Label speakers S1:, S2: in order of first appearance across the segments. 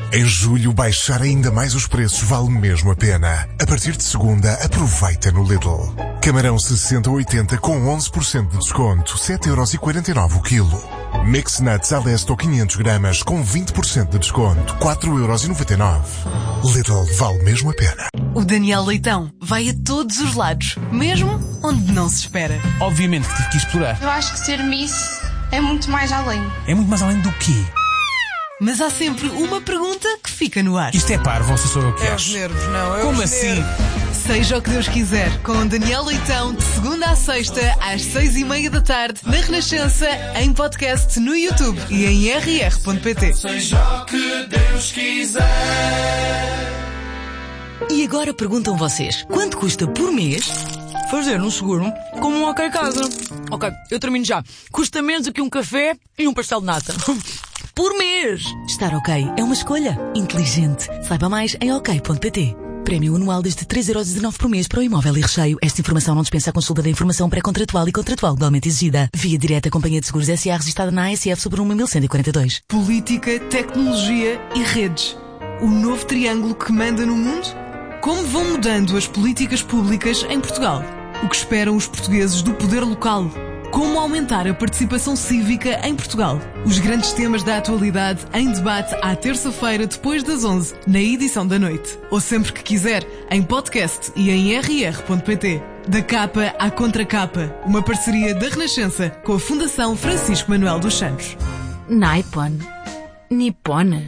S1: Em julho, baixar ainda mais os preços vale mesmo a pena. A partir de segunda, aproveita no Lidl. Camarão 60-80 com 11% de desconto, 7,49€ o quilo. Mix Nuts Alesto 500 gramas com 20% de desconto, 4,99€. Lidl, vale mesmo a pena.
S2: O Daniel Leitão vai a todos os lados, mesmo onde não se espera.
S3: Obviamente que tive que explorar.
S4: Eu acho que ser Miss é muito mais além.
S3: É muito mais além do quê?
S2: Mas há sempre uma pergunta que fica no ar.
S3: Isto é parvo, ou sou eu que
S5: É
S3: acho?
S5: os nervos, não.
S3: Como assim?
S2: Seja o que Deus quiser, com Daniel Leitão, de segunda à sexta, às 6:30 da tarde, na Renascença, em podcast no YouTube e em rr.pt.
S6: Seja o que Deus quiser.
S2: E agora perguntam vocês, quanto custa por mês
S5: Fazer um seguro como um OK Casa. Ok, eu termino já. Custa menos do que um café e um pastel de nata. Por mês.
S2: estar ok? É uma escolha inteligente. Saiba mais em ok.pt. Prémio anual desde 3,19€ por mês para o imóvel e recheio. Esta informação não dispensa a consulta da informação pré-contratual e contratual legalmente exigida. Via direta Companhia de Seguros S.A. registrada na ASF sobre 1142. Política, tecnologia e redes. O novo triângulo que manda no mundo? Como vão mudando as políticas públicas em Portugal? O que esperam os portugueses do poder local? Como aumentar a participação cívica em Portugal? Os grandes temas da atualidade em debate à terça-feira depois das 11, na edição da noite. Ou sempre que quiser, em podcast e em rr.pt. Da capa à contracapa, uma parceria da Renascença com a Fundação Francisco Manuel dos Santos.
S7: Nippon. Nippon.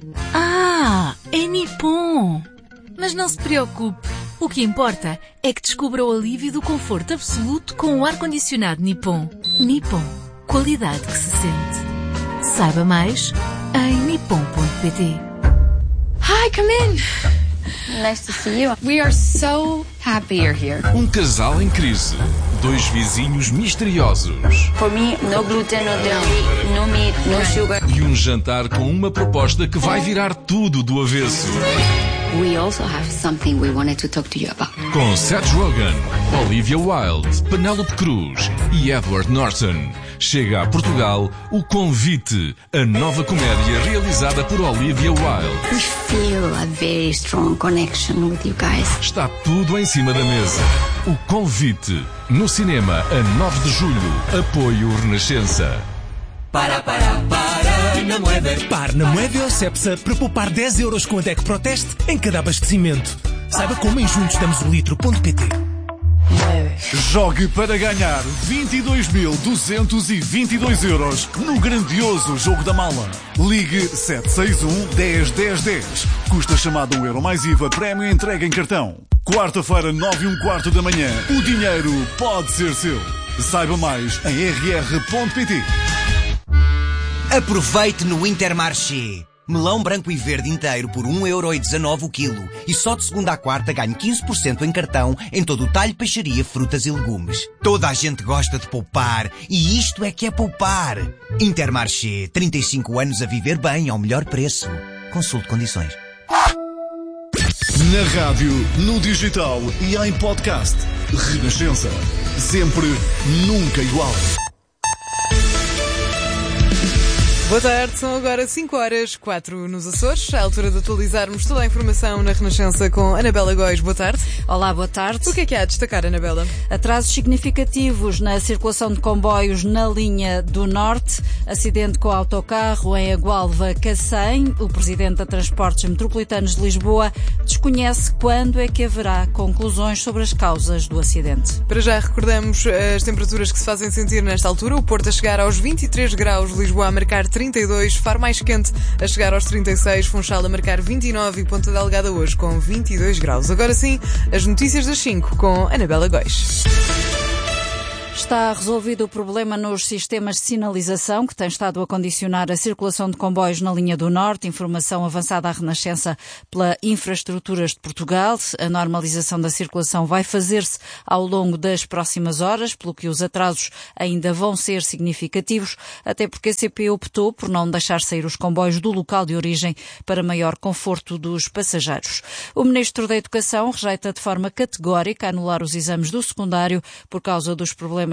S7: Ah, é Nippon. Mas não se preocupe. O que importa é que descubra o alívio do conforto absoluto com o ar-condicionado Nippon. Nippon. Qualidade que se sente. Saiba mais em nippon.pt.
S4: Hi, come in. Nice to see you. We are so happy you're here.
S8: Um casal em crise. Dois vizinhos misteriosos.
S4: For me, no gluten, no dairy, no meat, no sugar.
S8: E um jantar com uma proposta que vai virar tudo do avesso.
S4: We also have something we wanted to talk to you about.
S8: Com Seth Rogen, Olivia Wilde, Penélope Cruz e Edward Norton. Chega a Portugal O Convite, a nova comédia realizada por Olivia Wilde.
S4: We feel a very strong connection with you guys.
S8: Está tudo em cima da mesa. O Convite, no cinema a 9 de julho. Apoio Renascença.
S3: Par na Moedio Cepsa para poupar 10€ com a DEC Proteste em cada abastecimento. Saiba como em juntos-damos-o-litro.pt.
S9: Jogue para ganhar 22.222€ no grandioso Jogo da Mala. Ligue 761 10 10 10. Custa chamada €1 mais IVA, prémio entregue em cartão. Quarta-feira, 9:15 da manhã. O dinheiro pode ser seu. Saiba mais em rr.pt.
S10: Aproveite no Intermarché. Melão branco e verde inteiro por 1,19€ o quilo. E só de segunda à quarta ganho 15% em cartão em todo o talho, peixaria, frutas e legumes. Toda a gente gosta de poupar. E isto é que é poupar. Intermarché. 35 anos a viver bem ao melhor preço. Consulte condições.
S9: Na rádio, no digital e em podcast. Renascença. Sempre, nunca igual.
S5: Boa tarde, são agora 5:04 nos Açores. À altura de atualizarmos toda a informação na Renascença com Anabela Góis. Boa tarde.
S11: Olá, boa tarde.
S5: O que é há a destacar, Anabela?
S11: Atrasos significativos na circulação de comboios na linha do Norte. Acidente com autocarro em Agualva-Cacém. O presidente da Transportes Metropolitanos de Lisboa desconhece quando é que haverá conclusões sobre as causas do acidente.
S5: Para já recordamos as temperaturas que se fazem sentir nesta altura. O Porto a chegar aos 23 graus, Lisboa a marcar 32, Faro mais quente a chegar aos 36, Funchal a marcar 29 e Ponta Delgada hoje com 22 graus. Agora sim, as notícias das 5 com Anabela Góis.
S11: Está resolvido o problema nos sistemas de sinalização que tem estado a condicionar a circulação de comboios na linha do Norte. Informação avançada à Renascença pela Infraestruturas de Portugal. A normalização da circulação vai fazer-se ao longo das próximas horas, pelo que os atrasos ainda vão ser significativos, até porque a CP optou por não deixar sair os comboios do local de origem para maior conforto dos passageiros. O Ministro da Educação rejeita de forma categórica anular os exames do secundário por causa dos problemas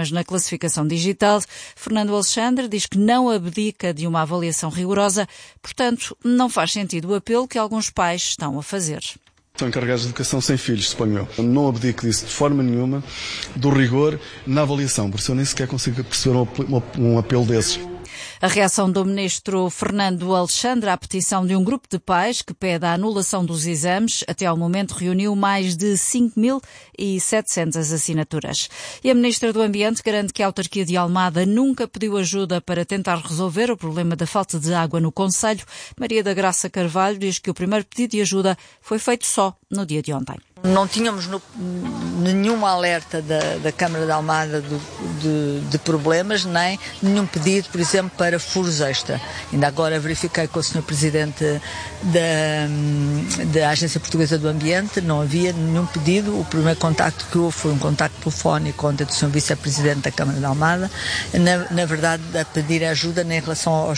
S11: problemas na classificação digital. Fernando Alexandre diz que não abdica de uma avaliação rigorosa, portanto, não faz sentido o apelo que alguns pais estão a fazer.
S12: São encarregados de educação sem filhos, suponho eu. Não abdico disso de forma nenhuma, do rigor na avaliação, por isso eu nem sequer consigo perceber um apelo desses.
S11: A reação do ministro Fernando Alexandre à petição de um grupo de pais que pede a anulação dos exames, até ao momento reuniu mais de 5.700 assinaturas. E a ministra do Ambiente garante que a autarquia de Almada nunca pediu ajuda para tentar resolver o problema da falta de água no concelho. Maria da Graça Carvalho diz que o primeiro pedido de ajuda foi feito só no dia de ontem.
S13: Não tínhamos nenhum alerta da Câmara de Almada de problemas, nem nenhum pedido, por exemplo, para furos extra. Ainda agora verifiquei com o Sr. Presidente da Agência Portuguesa do Ambiente, não havia nenhum pedido. O primeiro contacto que houve foi um contacto telefónico ontem do Sr. Vice-Presidente da Câmara de Almada, na verdade a pedir ajuda em relação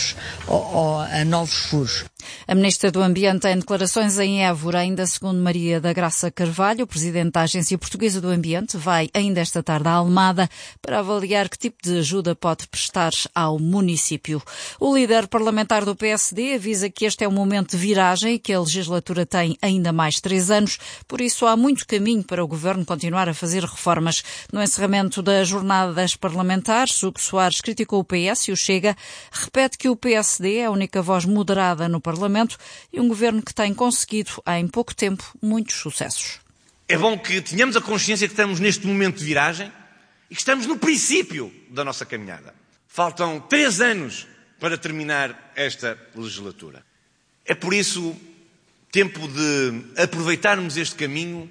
S13: a novos furos.
S11: A Ministra do Ambiente em declarações em Évora, ainda segundo Maria da Graça Carvalho, o Presidente da Agência Portuguesa do Ambiente, vai ainda esta tarde à Almada para avaliar que tipo de ajuda pode prestar ao município. O líder parlamentar do PSD avisa que este é um momento de viragem e que a legislatura tem ainda mais 3 anos, por isso há muito caminho para o Governo continuar a fazer reformas. No encerramento das jornadas parlamentares, Hugo Soares criticou o PS e o Chega, repete que o PSD é a única voz moderada no Parlamento e um governo que tem conseguido, em pouco tempo, muitos sucessos.
S14: É bom que tenhamos a consciência que estamos neste momento de viragem e que estamos no princípio da nossa caminhada. Faltam 3 anos para terminar esta legislatura. É por isso tempo de aproveitarmos este caminho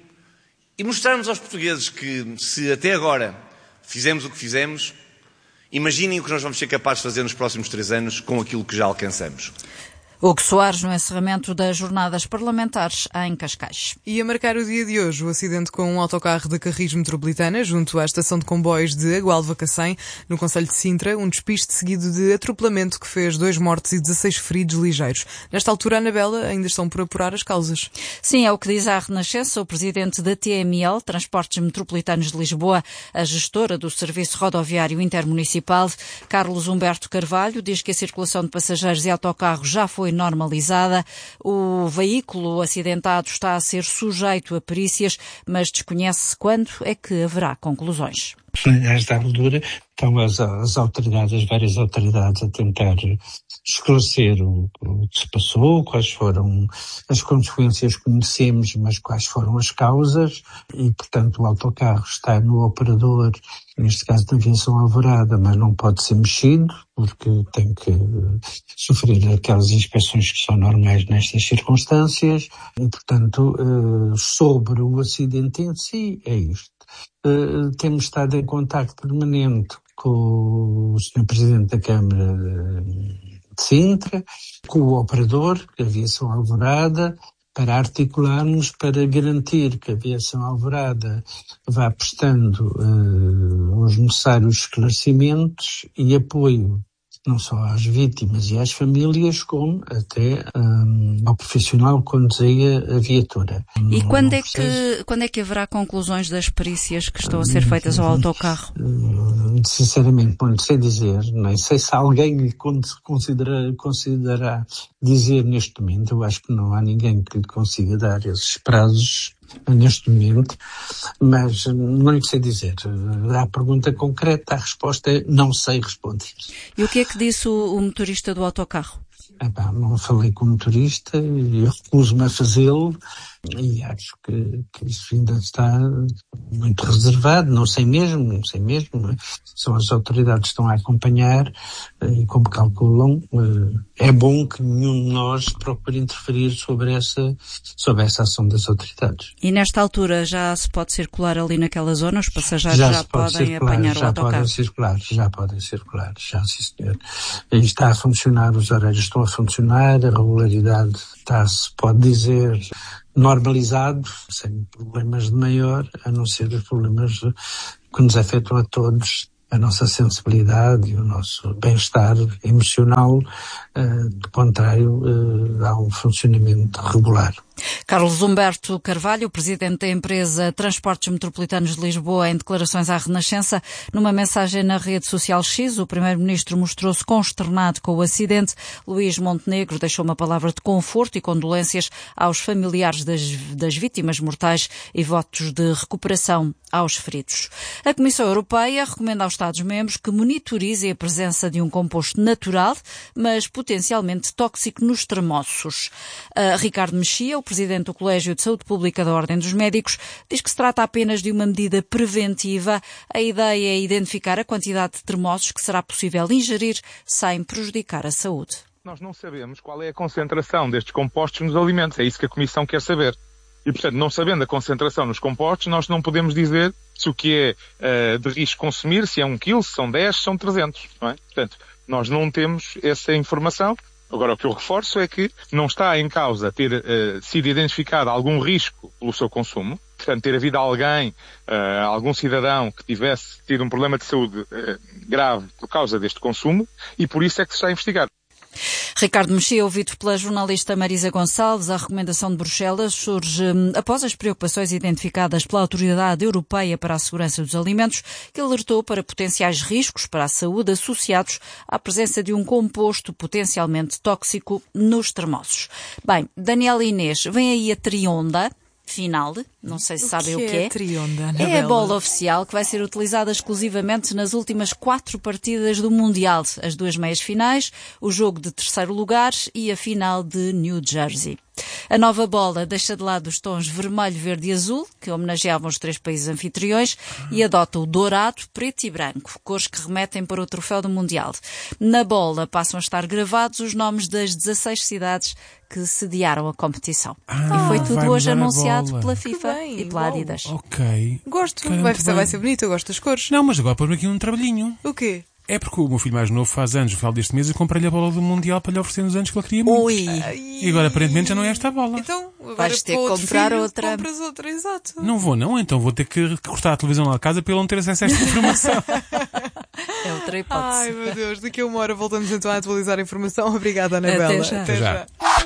S14: e mostrarmos aos portugueses que, se até agora fizemos o que fizemos, imaginem o que nós vamos ser capazes de fazer nos próximos 3 anos com aquilo que já alcançamos.
S11: Hugo Soares no encerramento das jornadas parlamentares em Cascais.
S5: E a marcar o dia de hoje, o acidente com um autocarro da Carris Metropolitana junto à estação de comboios de Agualva-Cacém, no concelho de Sintra, um despiste seguido de atropelamento que fez 2 mortos e 16 feridos ligeiros. Nesta altura, Anabela, ainda estão por apurar as causas.
S11: Sim, é o que diz à Renascença o presidente da TML, Transportes Metropolitanos de Lisboa, a gestora do Serviço Rodoviário Intermunicipal. Carlos Humberto Carvalho diz que a circulação de passageiros e autocarros já foi normalizada. O veículo acidentado está a ser sujeito a perícias, mas desconhece quando é que haverá conclusões.
S15: Nesta altura estão as autoridades, várias autoridades, a tentar esclarecer o que se passou, quais foram as consequências que conhecemos, mas quais foram as causas, e, portanto, o autocarro está no operador, neste caso da Aviação Alvorada, mas não pode ser mexido, porque tem que sofrer aquelas inspeções que são normais nestas circunstâncias, e, portanto, sobre o acidente em si, é isto. Temos estado em contacto permanente com o Sr. Presidente da Câmara de Sintra, com o operador, a Aviação Alvorada, para articularmos para garantir que a Aviação Alvorada vá prestando os necessários esclarecimentos e apoio não só às vítimas e às famílias, como até ao profissional que conduzia a viatura.
S11: E quando é que haverá conclusões das perícias que estão a ser feitas ao autocarro?
S15: Sinceramente, não sei dizer. Nem sei se alguém lhe considerará dizer neste momento. Eu acho que não há ninguém que lhe consiga dar esses prazos neste momento, mas não lhe sei dizer. A pergunta concreta, a resposta é não sei responder.
S11: E o que é que disse o motorista do autocarro?
S15: Não falei com o motorista, eu recuso-me a fazê-lo e acho que isso ainda está muito reservado, não sei mesmo. São as autoridades que estão a acompanhar e, como calculam, é bom que nenhum de nós procure interferir sobre essa ação das autoridades.
S11: E nesta altura já se pode circular ali naquela zona? Os passageiros já podem apanhar o autocarro?
S15: Já podem circular, sim senhor. E está a funcionar, os horários estão a funcionar, a regularidade está, se pode dizer, normalizado, sem problemas de maior, a não ser os problemas que nos afetam a todos, a nossa sensibilidade e o nosso bem-estar emocional. Do contrário, há um funcionamento regular.
S11: Carlos Humberto Carvalho, presidente da empresa Transportes Metropolitanos de Lisboa, em declarações à Renascença, numa mensagem na rede social X, o primeiro-ministro mostrou-se consternado com o acidente. Luís Montenegro deixou uma palavra de conforto e condolências aos familiares das vítimas mortais e votos de recuperação aos feridos. A Comissão Europeia recomenda aos Estados-membros que monitorizem a presença de um composto natural, mas potencialmente tóxico nos termossos. Ricardo Mexia, o presidente do Colégio de Saúde Pública da Ordem dos Médicos, diz que se trata apenas de uma medida preventiva. A ideia é identificar a quantidade de termossos que será possível ingerir sem prejudicar a saúde.
S16: Nós não sabemos qual é a concentração destes compostos nos alimentos. É isso que a Comissão quer saber. E, portanto, não sabendo a concentração nos compostos, nós não podemos dizer se o que é de risco consumir, se é 1 kg, se são 10, se são 300. Não é? Portanto, nós não temos essa informação. Agora, o que eu reforço é que não está em causa ter sido identificado algum risco pelo seu consumo. Portanto, ter havido alguém, algum cidadão que tivesse tido um problema de saúde grave por causa deste consumo, e por isso é que se está a investigar.
S11: Ricardo Mexia, ouvido pela jornalista Marisa Gonçalves, a recomendação de Bruxelas surge após as preocupações identificadas pela Autoridade Europeia para a Segurança dos Alimentos, que alertou para potenciais riscos para a saúde associados à presença de um composto potencialmente tóxico nos termossos. Bem, Daniela e Inês, vem aí a Trionda final, não sei se sabem o que é.
S5: Trionda,
S11: é a bola oficial que vai ser utilizada exclusivamente nas últimas 4 partidas do Mundial, as 2 meias finais, o jogo de terceiro lugar e a final de New Jersey. A nova bola deixa de lado os tons vermelho, verde e azul, que homenageavam os 3 países anfitriões, e adota o dourado, preto e branco, cores que remetem para o troféu do Mundial. Na bola passam a estar gravados os nomes das 16 cidades que sediaram a competição. E foi tudo hoje anunciado pela FIFA e pela Adidas.
S17: Ok.
S5: Gosto, vai ser bonito, eu gosto das cores.
S17: Não, mas agora põe-me aqui um trabalhinho.
S5: O quê?
S17: É porque o meu filho mais novo faz anos no final deste mês e comprei-lhe a bola do Mundial para lhe oferecer nos anos que ele queria muito.
S11: Ui.
S17: E agora aparentemente já não é esta a bola.
S5: Então, agora
S11: vais ter que comprar outra.
S5: Compras outra, exato.
S17: Não vou não, então vou ter que cortar a televisão lá de casa para ele não ter acesso a esta informação.
S11: É outra hipótese.
S5: Ai meu Deus, daqui a 1 hora voltamos então a atualizar a informação. Obrigada, Anabela.
S11: Até já.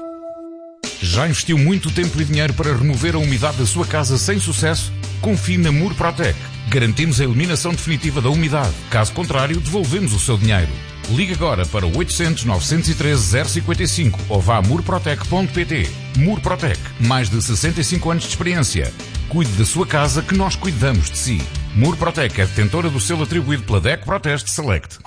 S8: Já investiu muito tempo e dinheiro para remover a umidade da sua casa sem sucesso? Confie na Murprotec. Garantimos a eliminação definitiva da umidade. Caso contrário, devolvemos o seu dinheiro. Ligue agora para 800-913-055 ou vá a murprotec.pt. Murprotec. Mais de 65 anos de experiência. Cuide da sua casa que nós cuidamos de si. Murprotec é detentora do selo atribuído pela DEC Proteste Select.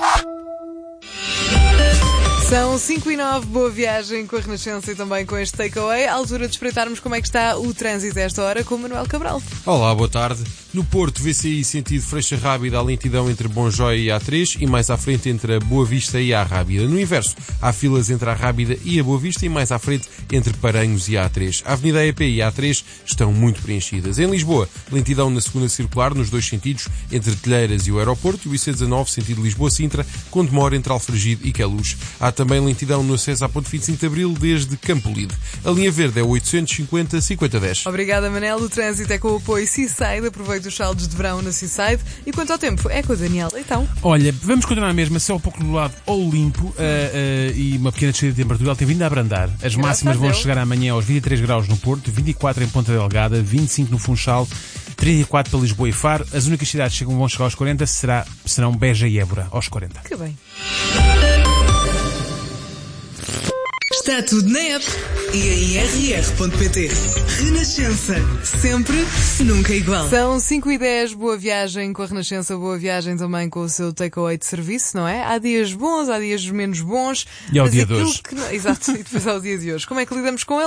S5: São 5:09, boa viagem com a Renascença e também com este takeaway. À altura de espreitarmos como é que está o trânsito a esta hora com o Manuel Cabral.
S18: Olá, boa tarde. No Porto, VCI sentido Freixa Rábida, a lentidão entre Bonjóia e A3 e mais à frente entre a Boa Vista e a Rábida. No inverso, há filas entre a Rábida e a Boa Vista e mais à frente entre Paranhos e a A3. A Avenida EP e a A3 estão muito preenchidas. Em Lisboa, lentidão na segunda circular nos 2 sentidos entre Telheiras e o aeroporto e o IC19 sentido Lisboa-Sintra, com demora entre Alfragide e Queluz. Há também lentidão no acesso à Ponte 25 de Abril desde Campolide. A linha verde é 850-5010.
S5: Obrigada, Manel. O trânsito é com o apoio Seaside. Aproveite os saldos de verão na Seaside. E quanto ao tempo, é com a Daniela. Então,
S17: olha, vamos continuar mesmo, céu um pouco nublado ou limpo e uma pequena descida de temperatura. Ela tem vindo a abrandar. As máximas vão chegar amanhã aos 23 graus no Porto, 24 em Ponta Delgada, 25 no Funchal, 34 para Lisboa e Faro. As únicas cidades que vão chegar aos 40 serão Beja e Évora, aos 40.
S5: Que bem.
S19: Está tudo na app e em rr.pt. Renascença. Sempre, nunca igual.
S5: São 5:10, boa viagem com a Renascença, boa viagem também com o seu takeaway de serviço, não é? Há dias bons, há dias menos bons.
S17: E ao dia de hoje.
S5: Exato, e depois ao dia de hoje. Como é que lidamos com ele?